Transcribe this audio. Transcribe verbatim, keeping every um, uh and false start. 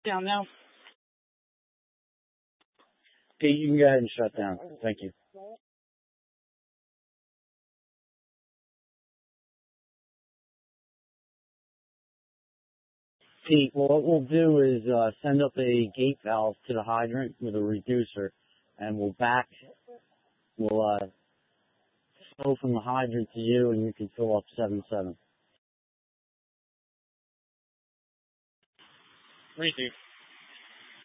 Down now. Okay, you can go ahead and shut down. Thank you. Pete, well, what we'll do is uh, send up a gate valve to the hydrant with a reducer, and we'll back, we'll uh, flow from the hydrant to you, and you can fill up seven seven. Redo.